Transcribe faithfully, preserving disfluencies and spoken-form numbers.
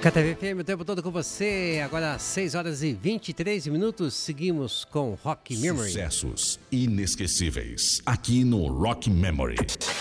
K T V F M o tempo todo com você. Agora seis horas e vinte e três minutos. Seguimos com Rock Memory. Sucessos inesquecíveis aqui no Rock Memory.